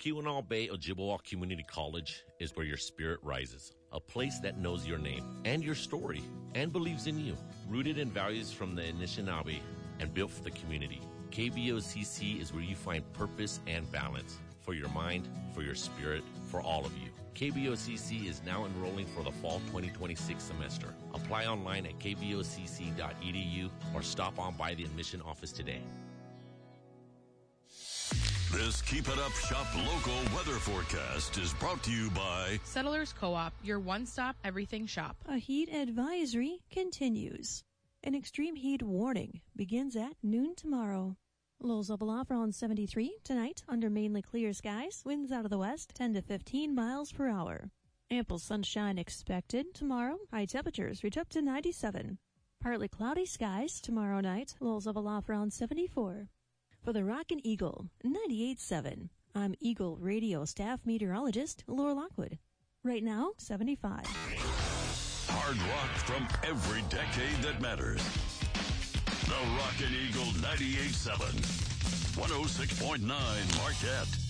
Keweenaw Bay Ojibwa Community College is where your spirit rises. A place that knows your name and your story and believes in you. Rooted in values from the Anishinaabe and built for the community. KBOCC is where you find purpose and balance for your mind, for your spirit, for all of you. KBOCC is now enrolling for the fall 2026 semester. Apply online at kbocc.edu or stop on by the admission office today. This Keep It Up Shop local weather forecast is brought to you by Settlers Co-op, your one-stop everything shop. A heat advisory continues. An extreme heat warning begins at noon tomorrow. Lows level off around 73 tonight under mainly clear skies. Winds out of the west 10 to 15 miles per hour. Ample sunshine expected tomorrow. High temperatures reach up to 97. Partly cloudy skies tomorrow night. Lows level off around 74. For the Rockin' Eagle 98.7, I'm Eagle Radio staff meteorologist Laura Lockwood. Right now, 75. Hard rock from every decade that matters. The Rockin' Eagle 98.7, 106.9 Marquette.